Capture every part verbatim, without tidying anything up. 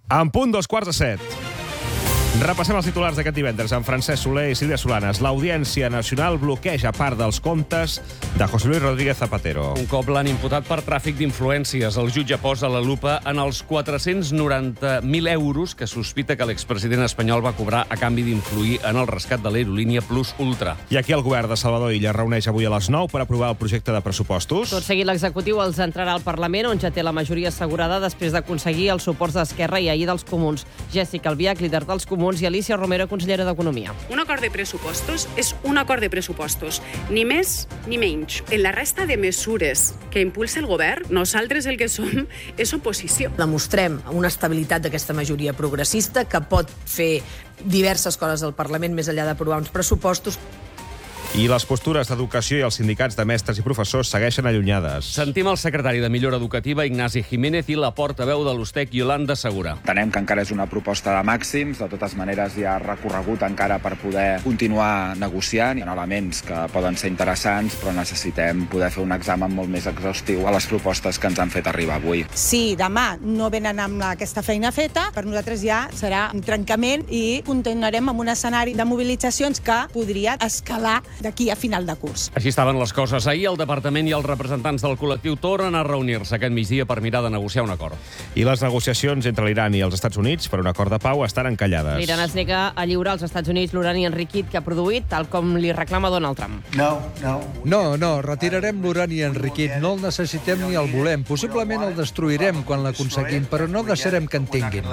En punt dos quarts de set. Repassem els titulars d'aquest divendres amb Francesc Soler i Sílvia Solanes. L'Audiència Nacional bloqueja part dels comptes de José Luis Rodríguez Zapatero. Un cop l'han imputat per tràfic d'influències. El jutge posa la lupa en els quatre-cents noranta mil euros que sospita que l'expresident espanyol va cobrar a canvi d'influir en el rescat de l'aerolínia Plus Ultra. I aquí el govern de Salvador Illa reuneix avui a les nou per aprovar el projecte de pressupostos. Tot seguit l'executiu els entrarà al Parlament, on ja té la majoria assegurada després d'aconseguir els suports d'Esquerra i ahir dels Comuns. Jessica Albiach, líder dels Comuns, i Alicia Romero, consellera d'Economia. Un acord de pressupostos és un acord de pressupostos, ni més ni menys. En la resta de mesures que impulsa el govern, nosaltres el que som és oposició. Demostrem una estabilitat d'aquesta majoria progressista que pot fer diverses coses al Parlament més enllà d'aprovar uns pressupostos. I les postures d'educació i els sindicats de mestres i professors segueixen allunyades. Sentim el secretari de Millora Educativa, Ignasi Jiménez, i la portaveu de l'Ustec, Yolanda Segura. Entenem que encara és una proposta de màxims, de totes maneres hi ha recorregut encara per poder continuar negociant. Hi ha elements que poden ser interessants, però necessitem poder fer un examen molt més exhaustiu a les propostes que ens han fet arribar avui. Si demà no venen amb aquesta feina feta, per nosaltres ja serà un trencament i continuarem amb un escenari de mobilitzacions que podria escalar d'aquí a final de curs. Així estaven les coses. Ahir el departament i els representants del col·lectiu tornen a reunir-se aquest migdia per mirar de negociar un acord. I les negociacions entre l'Iran i els Estats Units per un acord de pau estan encallades. L'Iran es nega a lliurar als Estats Units l'urani enriquit que ha produït, tal com li reclama Donald Trump. No, no. No, no, retirarem l'urani enriquit. No el necessitem ni el volem. Possiblement el destruirem quan l'aconseguim, però no deixarem que en tinguin.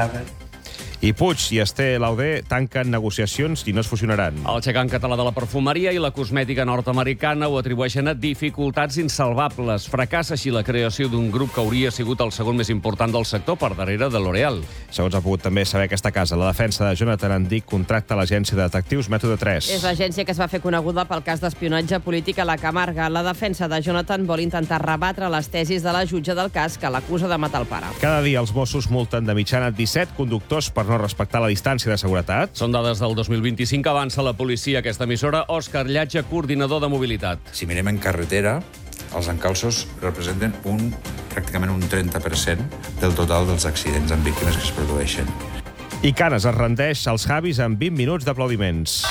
I Puig i Esther Lauder tanquen negociacions i no es fusionaran. El gegant català de la perfumeria i la cosmètica nord-americana ho atribueixen a dificultats insalvables. Fracassa així la creació d'un grup que hauria sigut el segon més important del sector per darrere de L'Oréal. Segons ha pogut també saber aquesta casa, la defensa de Jonathan Andic contracta l'agència de detectius Mètode tres. És l'agència que es va fer coneguda pel cas d'espionatge polític a la Camarga. La defensa de Jonathan vol intentar rebatre les tesis de la jutge del cas que l'acusa de matar el pare. Cada dia els Mossos multen de mitjana disset conductors per no respectar la distància de seguretat. Són dades del dos mil vint-i-cinc, avança la policia. Aquesta emissora, Òscar Llatge, coordinador de mobilitat. Si mirem en carretera, els encalços representen un, pràcticament un trenta per cent del total dels accidents amb víctimes que es produeixen. I Canes es rendeix als Javis en vint minuts d'aplaudiments.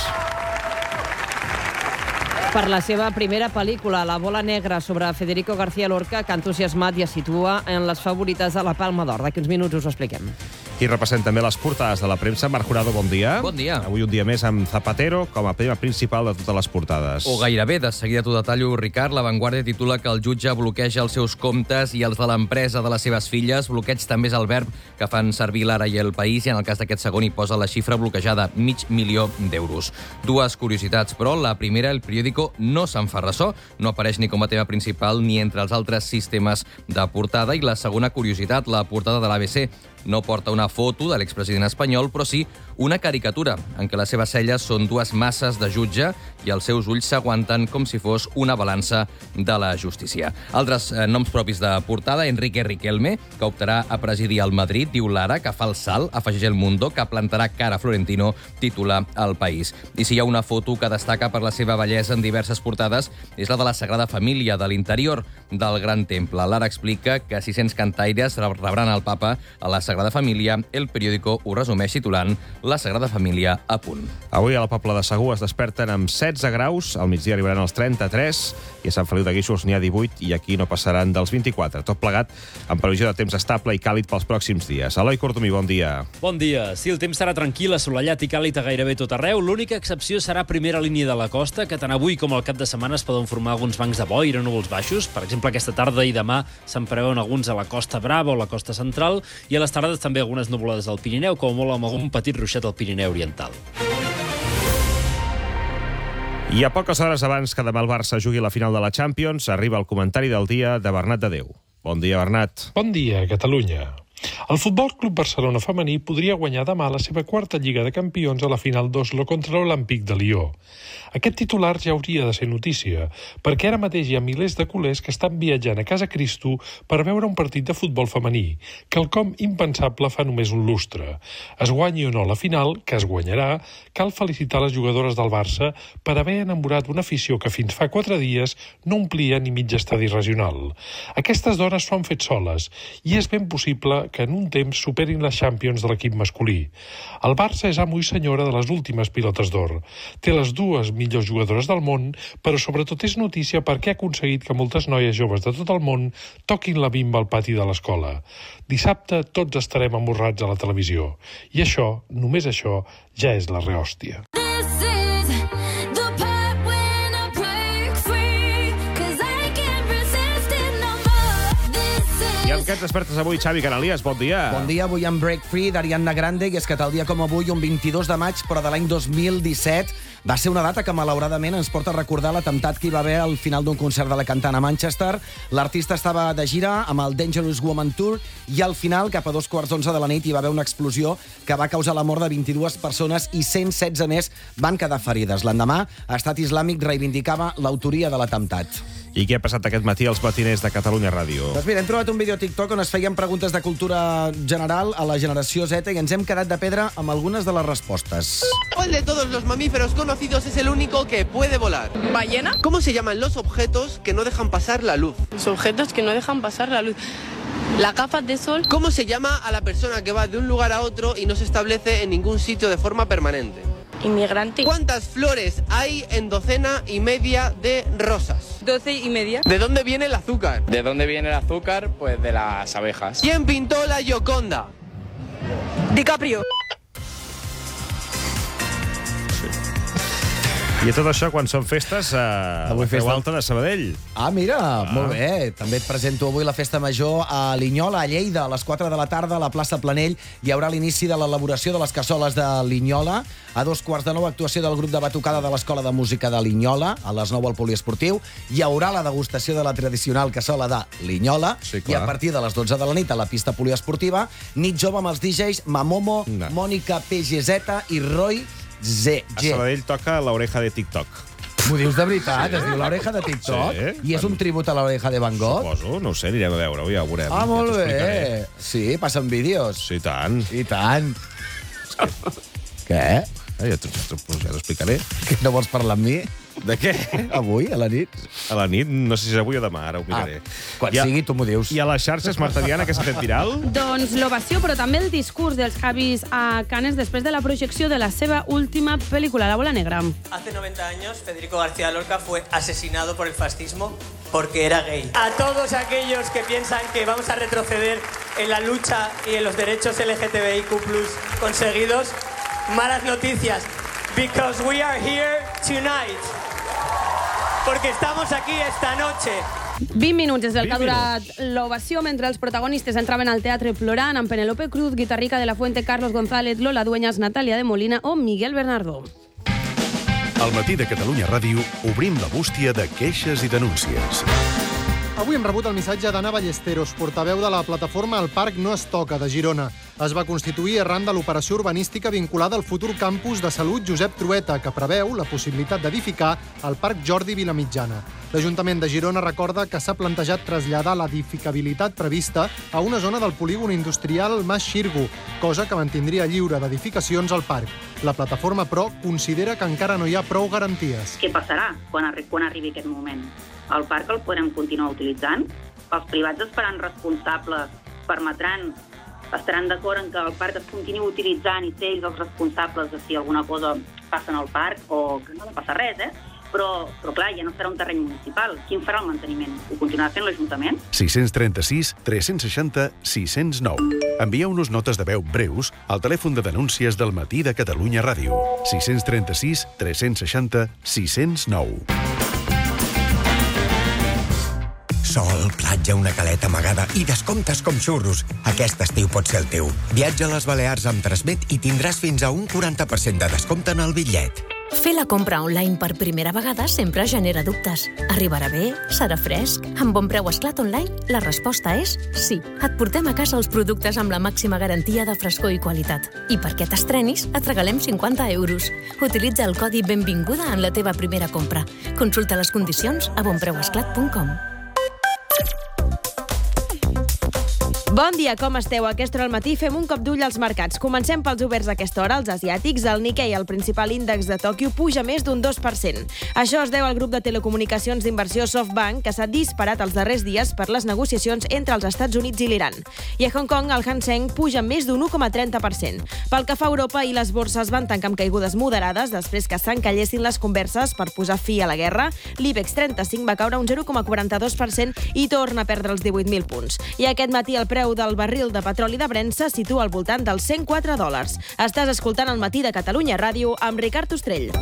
Per la seva primera pel·lícula, La bola negra, sobre Federico García Lorca, que ha entusiasmat i es situa en les favorites de la Palma d'Or. D'aquí uns minuts us ho expliquem. I repassem també les portades de la premsa. Marc Jurado, bon dia. Bon dia. Avui un dia més amb Zapatero com a tema principal de totes les portades. O gairebé, de seguida t'ho detallo, Ricard. La Vanguardia titula que el jutge bloqueja els seus comptes i els de l'empresa de les seves filles. Bloqueig també és el verb que fan servir l'Ara i el País, i en el cas d'aquest segon hi posa la xifra bloquejada, mig milió d'euros. Dues curiositats, però. La primera, el periòdico no se'n fa ressò, no apareix ni com a tema principal ni entre els altres sistemes de portada. I la segona curiositat, la portada de l'A B C no porta una foto de l'expresident espanyol, però sí una caricatura en què les seves celles són dues masses de jutge i els seus ulls s'aguanten com si fos una balança de la justícia. Altres eh, noms propis de portada, Enrique Riquelme, que optarà a presidir el Madrid, diu l'Ara, que fa el salt, afegeix El Mundo, que plantarà cara a Florentino, titula El País. I si hi ha una foto que destaca per la seva bellesa en diverses portades, és la de la Sagrada Família, de l'interior del Gran Temple. L'Ara explica que sis-cents cantaires rebran el papa a la Sagrada Família. El periòdico ho resumeix titulant La Sagrada Família a punt. Avui a la Pobla de Segur es desperten amb setze graus, al migdia arribaran als trenta-tres, i a Sant Feliu de Guíxols n'hi ha divuit, i aquí no passaran dels vint-i-quatre. Tot plegat amb previsió de temps estable i càlid pels pròxims dies. Eloi Cortomí, bon dia. Bon dia. Sí, el temps serà tranquil, assolellat i càlid a gairebé tot arreu. L'única excepció serà primera línia de la costa, que tant avui com al cap de setmana es poden formar alguns bancs de boira o núvols baixos. Per exemple, aquesta tarda i demà se'n preveuen alguns a la Costa Brava o la costa central, i a les tardes també algunes nuvolades al Pirineu, com molt amb algun petit ruixat al Pirineu Oriental. I a poques hores abans que demà el Barça jugui la final de la Champions, arriba el comentari del dia de Bernat de Déu. Bon dia, Bernat. Bon dia, Catalunya. El Futbol Club Barcelona femení podria guanyar demà la seva quarta Lliga de Campions a la final d'Oslo contra l'Olímpic de Lió. Aquest titular ja hauria de ser notícia, perquè ara mateix hi ha milers de culers que estan viatjant a Casa Cristo per veure un partit de futbol femení, quelcom impensable fa només un lustre. Es guanyi o no la final, que es guanyarà, cal felicitar les jugadores del Barça per haver enamorat una afició que fins fa quatre dies no omplia ni mig estadi regional. Aquestes dones s'ho han fet soles, i és ben possible que en un temps superin les Champions de l'equip masculí. El Barça és amo i senyora de les últimes pilotes d'or. Té les dues millors jugadores del món, però sobretot és notícia perquè ha aconseguit que moltes noies joves de tot el món toquin la bimba al pati de l'escola. Dissabte tots estarem amorrats a la televisió. I això, només això, ja és la rehòstia. I amb què et despertes avui, Xavi Canalies? Bon dia. Bon dia, avui amb Break Free d'Ariana Grande, i és que tal dia com avui, un vint-i-dos de maig, però de l'any dos mil disset, va ser una data que malauradament ens porta a recordar l'atemptat que hi va haver al final d'un concert de la cantant a Manchester. L'artista estava de gira amb el Dangerous Woman Tour i al final, cap a dos quarts d'onze de la nit, hi va haver una explosió que va causar la mort de vint-i-dues persones i cent setze més van quedar ferides. L'endemà, Estat Islàmic reivindicava l'autoria de l'atemptat. I què ha passat aquest matí als matiners de Catalunya Ràdio? Doncs mira, hem trobat un vídeo a TikTok on es feien preguntes de cultura general a la generació Z i ens hem quedat de pedra amb algunes de les respostes. ¿Cuál de todos los mamíferos conocidos es el único que puede volar? ¿Ballena? ¿Cómo se llaman los objetos que no dejan pasar la luz? Los objetos que no dejan pasar la luz. Las gafas de sol. ¿Cómo se llama a la persona que va de un lugar a otro y no se establece en ningún sitio de forma permanente? Inmigrante. ¿Cuántas flores hay en docena y media de rosas? Doce y media. ¿De dónde viene el azúcar? ¿De dónde viene el azúcar? Pues de las abejas. ¿Quién pintó la Gioconda? DiCaprio. I a tot això, quan són festes, eh, Avui la Creu festa- Alta de Sabadell. Ah, mira, ah. molt bé. També et presento avui la Festa Major a Linyola, a Lleida. A les quatre de la tarda, a la plaça Planell, hi haurà l'inici de l'elaboració de les cassoles de Linyola. A dos quarts de nou, actuació del grup de batucada de l'Escola de Música de Linyola. A les nou, al Poliesportiu. Hi haurà la degustació de la tradicional cassola de Linyola. Sí, I a partir de les dotze de la nit, a la pista poliesportiva, nit jove amb els D Js Mamomo, No. Mònica P G Z i Roy Z. A Sabadell toca l'oreja de TikTok. M'ho dius de veritat? Es diu l'oreja de TikTok? Sí. I és un tribut a l'oreja de Van Gogh? Suposo, no ho sé, anirem a veure-ho, ja ho veurem. Ah, molt ja t'ho bé. explicaré. Sí, passen vídeos. Sí, i tant. I tant. Què? Ah, ja t'ho ja t'ho explicaré. Que no vols parlar amb mi? De què? Avui, a la nit? A la nit, no sé si és avui o demà, ara ho miraré. Ah, quan I a, sigui, tu m'ho dius. I a les xarxes, Marta Diana, què s'ha fet viral? Doncs l'ovació, però també el discurs dels Javis a Cannes després de la projecció de la seva última pel·lícula, La bola negra. Hace noventa años, Federico García Lorca fue asesinado por el fascismo porque era gay. A todos aquellos que piensan que vamos a retroceder en la lucha y en los derechos L G T B I Q plus conseguidos, malas noticias, because we are here tonight. Porque estamos aquí esta noche. vint minuts és el que ha vint durat l'ovació mentre els protagonistes entraven al teatre plorant amb Penélope Cruz, Guitarrica de la Fuente, Carlos González, Lola Dueñas, Natàlia de Molina o Miguel Bernardo. Al matí de Catalunya Ràdio obrim la bústia de queixes i denúncies. Avui hem rebut el missatge d'Anna Ballesteros, portaveu de la plataforma El Parc No es Toca, de Girona. Es va constituir arran de l'operació urbanística vinculada al futur campus de salut Josep Trueta, que preveu la possibilitat d'edificar el Parc Jordi Vilamitjana. L'Ajuntament de Girona recorda que s'ha plantejat traslladar l'edificabilitat prevista a una zona del polígon industrial Mas Xirgu, cosa que mantindria lliure d'edificacions al parc. La plataforma, però, considera que encara no hi ha prou garanties. Què passarà quan, arri quan arribi aquest moment? El parc el podrem continuar utilitzant? Els privats es faran responsables, permetran, estaran d'acord en que el parc es continuï utilitzant i ser ells els responsables de si alguna cosa passa en el parc o que no passa res, eh? Però, però clar, ja no serà un terreny municipal. Qui en farà el manteniment? Ho continuarà fent l'Ajuntament? sis tres sis, tres sis zero, sis zero nou. Envieu-nos notes de veu breus al telèfon de denúncies del matí de Catalunya Ràdio. sis tres sis, tres sis zero, sis zero nou. Sol, platja, una caleta amagada i descomptes com xurros. Aquest estiu pot ser el teu. Viatja a les Balears amb Transmet i tindràs fins a un quaranta per cent de descompte en el bitllet. Fer la compra online per primera vegada sempre genera dubtes. Arribarà bé? Serà fresc? Amb Bon Preu Esclat Online, la resposta és sí. Et portem a casa els productes amb la màxima garantia de frescor i qualitat. I perquè t'estrenis, et regalem cinquanta euros. Utilitza el codi Benvinguda en la teva primera compra. Consulta les condicions a bonpreuesclat punt com. Bon dia, com esteu? A aquesta hora al matí fem un cop d'ull als mercats. Comencem pels oberts a aquesta hora, els asiàtics. El Nikkei, el principal índex de Tòquio, puja més d'un dos per cent. Això es deu al grup de telecomunicacions d'inversió SoftBank, que s'ha disparat els darrers dies per les negociacions entre els Estats Units i l'Iran. I a Hong Kong, el Hang Seng puja més d'un u coma trenta per cent. Pel que fa a Europa, i les borses van tancar amb caigudes moderades després que s'encallessin les converses per posar fi a la guerra. L'IBEX trenta-cinc va caure un zero coma quaranta-dos per cent i torna a perdre els divuit mil punts. I aquest matí el preu del barril de petroli de Brent se situa al voltant dels cent quatre dòlars. Estàs escoltant el Matí de Catalunya Ràdio amb Ricard Ostrell.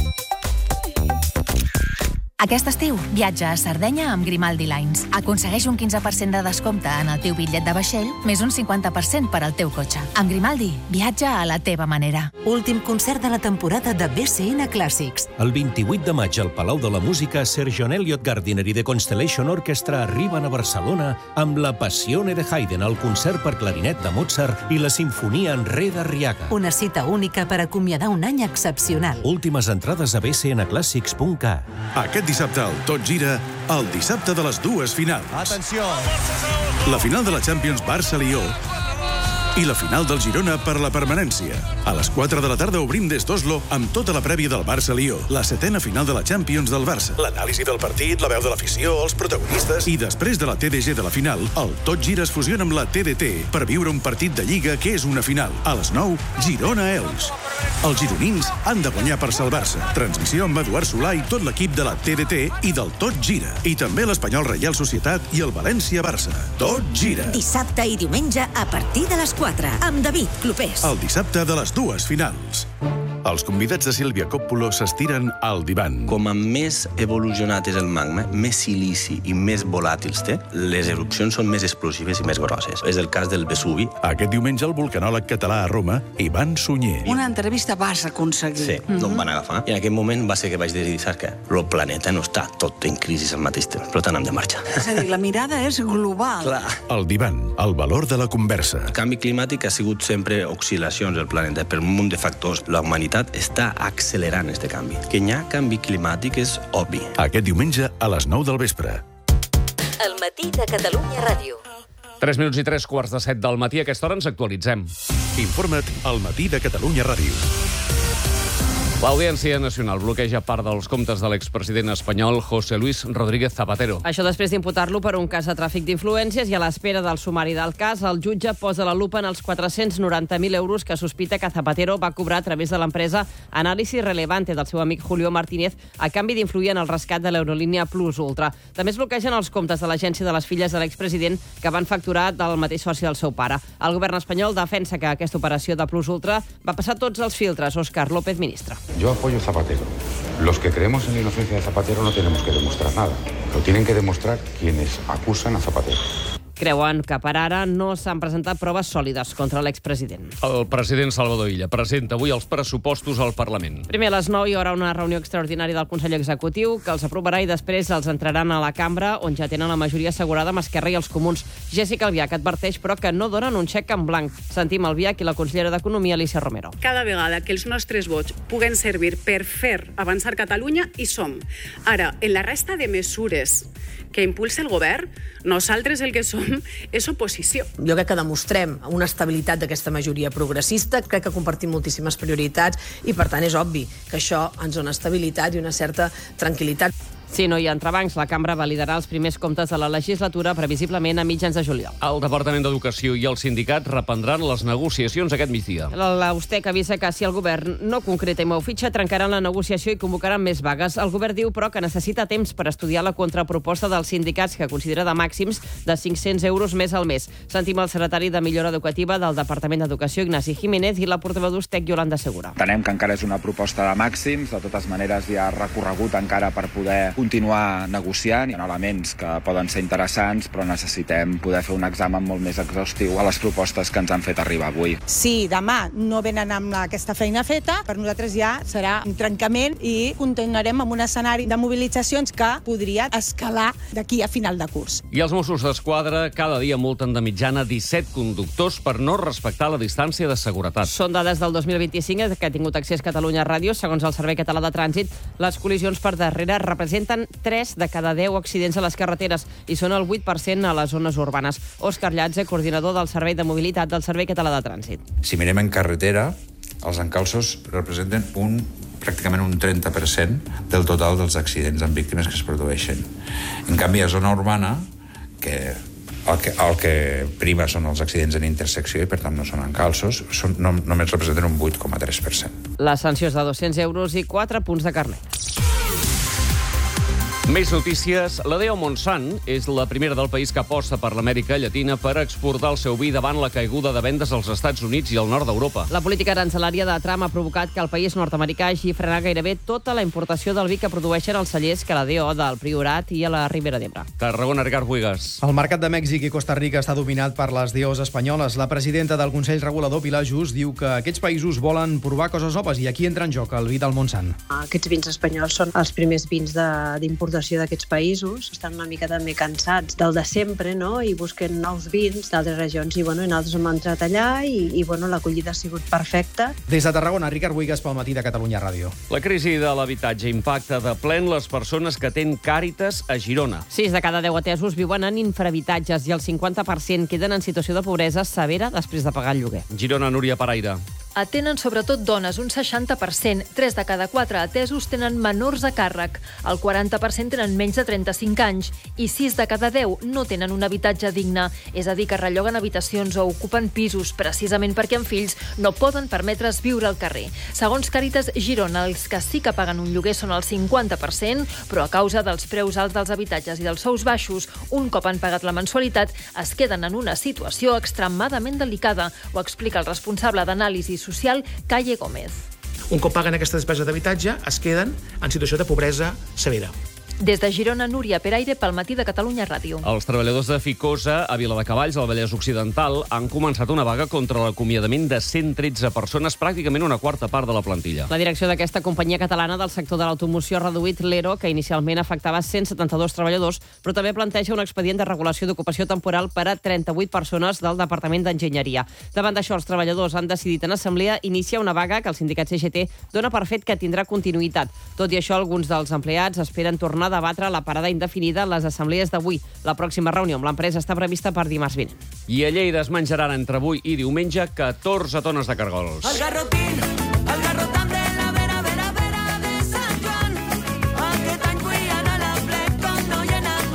Aquest estiu, viatja a Sardenya amb Grimaldi Lines. Aconsegueix un quinze per cent de descompte en el teu bitllet de vaixell, més un cinquanta per cent per al teu cotxe. Amb Grimaldi, viatja a la teva manera. Últim concert de la temporada de B C N Clàssics. El vint-i-vuit de maig al Palau de la Música, Sir John Eliot Gardiner i The Constellation Orchestra arriben a Barcelona amb la Passione de Haydn, el concert per clarinet de Mozart i la Sinfonia en Re d'Arriaga. Una cita única per acomiadar un any excepcional. Últimes entrades a b c n clàssics punt cat. Aquest dissabte el Tot Gira, el dissabte de les dues finals. Atenció! La final de la Champions Barça-Lió i la final del Girona per la permanència. A les quatre de la tarda obrim des d'Oslo amb tota la prèvia del Barça-Lió, la setena final de la Champions del Barça, l'anàlisi del partit, la veu de l'afició, els protagonistes, i després de la T D G de la final, el Tot Gira es fusiona amb la T D T per viure un partit de Lliga que és una final. A les nou, Girona-Els. Els gironins han de guanyar per salvar-se. Transmissió amb Eduard Solà i tot l'equip de la T D T i del Tot Gira. I també l'Espanyol Reial Societat i el València-Barça. Tot Gira. Dissabte i diumenge a partir de les quatre, amb David Clopés. El dissabte de les dues finals. Els convidats de Sílvia Coppolo s'estiren al divan. Com a més evolucionat és el magma, més silici i més volàtils té, les erupcions són més explosives i més grosses. És el cas del Vesuvi. Aquest diumenge el vulcanòleg català a Roma, Ivan Sunyer. Una entrevista vas aconseguir. Sí, mm-hmm. no em van agafar. I en aquell moment va ser que vaig decidir, saps què? El planeta no està tot en crisi al mateix temps, per tant hem de marxar. És a dir, la mirada és global. Clar. El divan, el valor de la conversa. El canvi climàtic ha sigut sempre oscil·lacions al planeta per un munt de factors. La humanitat està accelerant este canvi. Que hi ha canvi climàtic és obvi. Aquest diumenge a les nou del vespre. El Matí de Catalunya Ràdio. tres minuts i tres quarts de set del matí. A aquesta hora ens actualitzem. Informa't al Matí de Catalunya Ràdio. L'Audiència Nacional bloqueja part dels comptes de l'expresident espanyol José Luis Rodríguez Zapatero. Això després d'imputar-lo per un cas de tràfic d'influències i a l'espera del sumari del cas, el jutge posa la lupa en els quatre-cents noranta mil euros que sospita que Zapatero va cobrar a través de l'empresa Anàlisi Relevante del seu amic Julio Martínez a canvi d'influir en el rescat de l'aerolínia Plus Ultra. També es bloquegen els comptes de l'agència de les filles de l'expresident que van facturar del mateix soci del seu pare. El govern espanyol defensa que aquesta operació de Plus Ultra va passar tots els filtres. Òscar López, ministre. Yo apoyo a Zapatero. Los que creemos en la inocencia de Zapatero no tenemos que demostrar nada. Lo tienen que demostrar quienes acusan a Zapatero. Creuen que per ara no s'han presentat proves sòlides contra l'expresident. El president Salvador Illa presenta avui els pressupostos al Parlament. Primer a les nou hi haurà una reunió extraordinària del Consell Executiu que els aprovarà i després els entraran a la cambra on ja tenen la majoria assegurada amb Esquerra i els comuns. Jéssica Albiach adverteix, però, que no donen un xec en blanc. Sentim Albiach i la consellera d'Economia, Alicia Romero. Cada vegada que els nostres vots puguen servir per fer avançar Catalunya, hi som. Ara, en la resta de mesures que impulsa el govern, nosaltres el que som és oposició. Jo crec que demostrem una estabilitat d'aquesta majoria progressista, crec que compartim moltíssimes prioritats i, per tant, és obvi que això ens dona estabilitat i una certa tranquil·litat. Si no hi ha entrebancs, la cambra validarà els primers comptes de la legislatura, previsiblement a mitjans de juliol. El Departament d'Educació i els sindicats reprendran les negociacions aquest migdia. L'Austec avisa que si el govern no concreta i mou fitxa, trencaran la negociació i convocaran més vagues. El govern diu, però, que necessita temps per estudiar la contraproposta dels sindicats, que considera de màxims de cinc-cents euros més al mes. Sentim el secretari de Millora Educativa del Departament d'Educació, Ignasi Jiménez, i la portaveu d'Austec, Yolanda Segura. Entenem que encara és una proposta de màxims, de totes maneres hi ha recorregut encara per poder continuar negociant. Hi ha elements que poden ser interessants, però necessitem poder fer un examen molt més exhaustiu a les propostes que ens han fet arribar avui. Si demà no venen amb aquesta feina feta, per nosaltres ja serà un trencament i continuarem amb un escenari de mobilitzacions que podria escalar d'aquí a final de curs. I els Mossos d'Esquadra cada dia multen de mitjana disset conductors per no respectar la distància de seguretat. Són dades del dos mil vint-i-cinc que ha tingut accés Catalunya Ràdio. Segons el Servei Català de Trànsit, les col·lisions per darrere representen representen tres de cada deu accidents a les carreteres i són el vuit per cent a les zones urbanes. Òscar Llatze, coordinador del Servei de Mobilitat del Servei Català de Trànsit. Si mirem en carretera, els encalços representen un pràcticament un trenta per cent del total dels accidents amb víctimes que es produeixen. En canvi, a zona urbana, que el que, el que prima són els accidents en intersecció i, per tant, no són encalços, són, no, només representen un vuit coma tres per cent. La sanció és de dos-cents euros i quatre punts de carnet. Més notícies. La D O Montsant és la primera del país que aposta per l'Amèrica Llatina per exportar el seu vi davant la caiguda de vendes als Estats Units i al nord d'Europa. La política arancelària de Trump ha provocat que el país nord-americà hagi frenat gairebé tota la importació del vi que produeixen els cellers que la D O del Priorat i a la Ribera d'Ebre. Tarragona, Ricard Buigas. El mercat de Mèxic i Costa Rica està dominat per les D Os espanyoles. La presidenta del Consell Regulador, Pilar Just, diu que aquests països volen provar coses noves i aquí entra en joc el vi del Montsant. Aquests vins espanyols són els primers vins d'importació d'aquests països. Estan una mica també cansats del de sempre, no? I busquen nous vins d'altres regions i, bueno, nosaltres hem entrat allà i, i bueno, l'acollida ha sigut perfecta. Des de Tarragona, Ricard Buigas pel matí de Catalunya Ràdio. La crisi de l'habitatge impacta de plen les persones que tenen Càritas a Girona. Sis de cada deu atesos viuen en infrahabitatges i el cinquanta per cent queden en situació de pobresa severa després de pagar el lloguer. Girona, Núria Paraire. Atenen sobretot dones, un seixanta per cent. Tres de cada quatre atesos tenen menors a càrrec. El quaranta per cent tenen menys de trenta-cinc anys i sis de cada deu no tenen un habitatge digne. És a dir, que relloguen habitacions o ocupen pisos precisament perquè amb fills no poden permetre's viure al carrer. Segons Càritas Girona, els que sí que paguen un lloguer són el cinquanta per cent, però a causa dels preus alts dels habitatges i dels sous baixos, un cop han pagat la mensualitat, es queden en una situació extremadament delicada. Ho explica el responsable d'anàlisi social, Calle Gómez. Un cop paguen aquesta despesa d'habitatge, es queden en situació de pobresa severa. Des de Girona, Núria Peraire, pel matí de Catalunya Ràdio. Els treballadors de Ficosa, a Viladecavalls, al Vallès Occidental, han començat una vaga contra l'acomiadament de cent tretze persones, pràcticament una quarta part de la plantilla. La direcció d'aquesta companyia catalana del sector de l'automoció ha reduït l'E R O, que inicialment afectava cent setanta-dos treballadors, però també planteja un expedient de regulació d'ocupació temporal per a trenta-vuit persones del Departament d'Enginyeria. Davant d'això, els treballadors han decidit en assemblea iniciar una vaga que el sindicat C G T dona per fet que tindrà continuïtat. Tot i això, alguns dels empleats esperen tornar a debatre la parada indefinida en les assemblees d'avui. La pròxima reunió amb l'empresa està prevista per dimarts vinent. I a Lleida es menjaran entre avui i diumenge catorze tones de cargols. El garrotín, el garrotant de la vera, vera, vera de Sant Joan. Aquest any vull anar a la plec com no hi he anat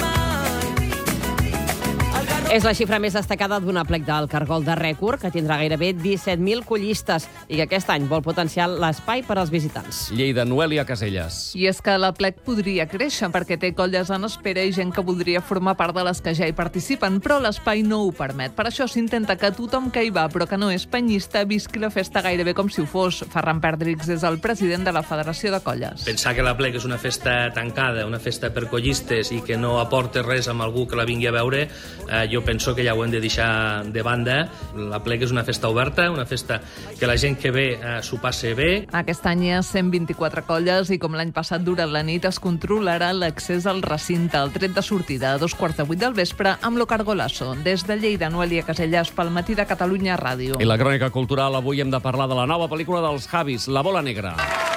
mai. És la xifra més destacada d'una plec del cargol de rècord, que tindrà gairebé disset mil collistes i que aquest any vol potenciar l'espai per als visitants. Lleida, Noelia Caselles. I és que la plec podria créixer perquè té colles en espera i gent que voldria formar part de les que ja hi participen, però l'espai no ho permet. Per això s'intenta que tothom que hi va, però que no és penyista, visqui la festa gairebé com si ho fos. Ferran Perdrix és el president de la Federació de Colles. Pensar que la plec és una festa tancada, una festa per collistes i que no aporta res amb algú que la vingui a veure, eh, jo penso que ja ho hem de deixar de banda. La plec és una festa oberta, una festa que la gent que ve eh, s'ho passe bé. Aquest any hi ha cent vint-i-quatre colles i com l'any passat durant la nit es controlarà l'accés al recinte. El tret de sortida a dos quarts de vuit del vespre amb lo Cargolasso. Des de Lleida, Noelia Caselles pel matí de Catalunya Ràdio. I la crònica cultural, avui hem de parlar de la nova pel·lícula dels Javis, La bola negra.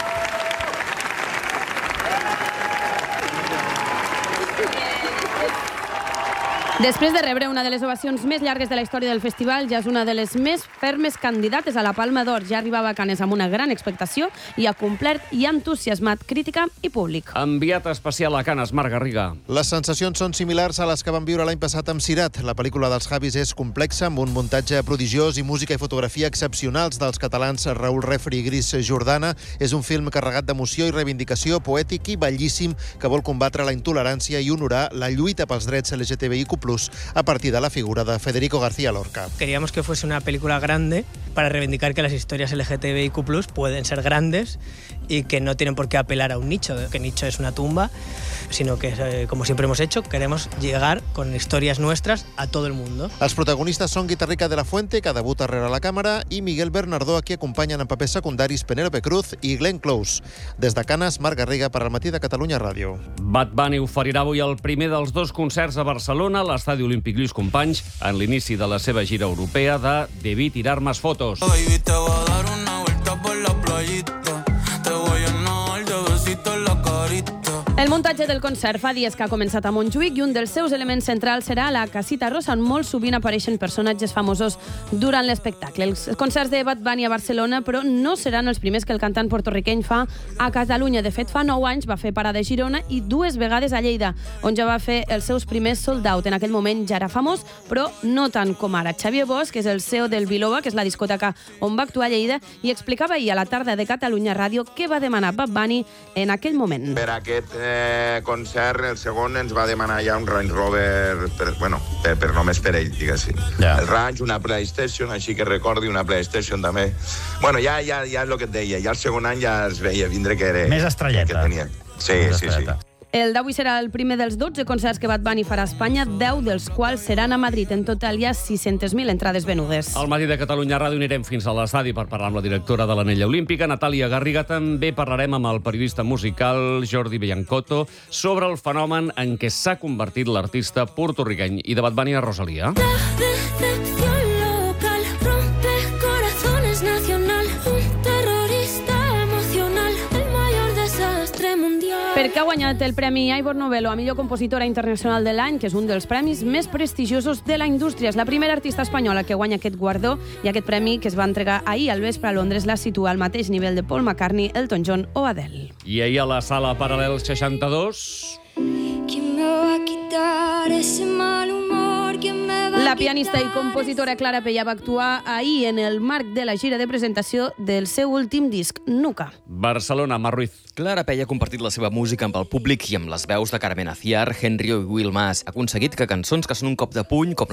Després de rebre una de les ovacions més llargues de la història del festival, ja és una de les més fermes candidates a la Palma d'Or. Ja arribava a Canes amb una gran expectació i ha complert i ha entusiasmat crítica i públic. Enviat especial a Canes, Marc Garriga. Les sensacions són similars a les que van viure l'any passat amb Cirat. La pel·lícula dels Javis és complexa, amb un muntatge prodigiós i música i fotografia excepcionals dels catalans Raül Refri i Gris Jordana. És un film carregat d'emoció i reivindicació, poètic i bellíssim, que vol combatre la intolerància i honorar la lluita pels drets L G T B I Q plus, a partir de la figura de Federico García Lorca. Queríamos que fuese una película grande para reivindicar que las historias L G T B I Q plus pueden ser grandes y que no tienen por qué apelar a un nicho, que nicho es una tumba, sino que, eh, como siempre hemos hecho, queremos llegar con historias nuestras a todo el mundo. Els protagonistes són Guitarrica de la Fuente, que debuta rere la càmera, i Miguel Bernardó, a qui acompanyen en papers secundaris Penélope Cruz i Glenn Close. Des de Canes, Marc Garriga per al matí de Catalunya Ràdio. Bad Bunny oferirà avui el primer dels dos concerts a Barcelona, a l'Estadi Olímpic Lluís Companys, en l'inici de la seva gira europea de Debí tirar más fotos. Baby, te voy a dar una vuelta por la playita. Te voy a llenar de besitos la carita. El muntatge del concert fa dies que ha començat a Montjuïc i un dels seus elements centrals serà la Casita Rosa, on molt sovint apareixen personatges famosos durant l'espectacle. Els concerts de Bad Bunny a Barcelona, però, no seran els primers que el cantant porto-riqueny fa a Catalunya. De fet, fa nou anys va fer parada a Girona i dues vegades a Lleida, on ja va fer els seus primers sold out. En aquell moment ja era famós, però no tant com ara. Xavier Bosch, que és el C E O del Biloba, que és la discoteca on va actuar a Lleida, i explicava ahir a la tarda de Catalunya Ràdio què va demanar Bad Bunny en aquell moment. Per aquest eh, concert, el segon ens va demanar ja un Range Rover, per, bueno, per, per només per ell, diguéssim. Yeah. El Range, una PlayStation, així que recordi una PlayStation també. Bueno, ja, ja, ja és el que et deia, ja el segon any ja es veia vindre que era... Més estrelleta. Que tenia. Sí, Més sí, sí. El d'avui serà el primer dels dotze concerts que Bad Bunny farà a Espanya, deu dels quals seran a Madrid. En total hi ha sis-centes mil entrades venudes. Al matí de Catalunya Ràdio anirem fins a l'estadi per parlar amb la directora de l'Anella Olímpica, Natàlia Garriga. També parlarem amb el periodista musical Jordi Biancotto sobre el fenomen en què s'ha convertit l'artista porto-riqueny i de Bad Bunny a Rosalía. Perquè ha guanyat el Premi Ivor Novello a millor compositora internacional de l'any, que és un dels premis més prestigiosos de la indústria. És la primera artista espanyola que guanya aquest guardó, i aquest premi, que es va entregar ahir al vespre a Londres, la situa al mateix nivell de Paul McCartney, Elton John o Adele. I ahir a la sala Paral·lel seixanta-dos... ¿Quién me va a quitar ese mal humor? ¿Quién me va a La pianista i compositora Clara Pella va actuar ahir en el marc de la gira de presentació del seu últim disc, Nuca. Barcelona, Mar Ruiz. Clara Pella ha compartit la seva música amb el públic i amb les veus de Carmen Aciar, Henry o Will Mas. Ha aconseguit que cançons que són un cop de puny, com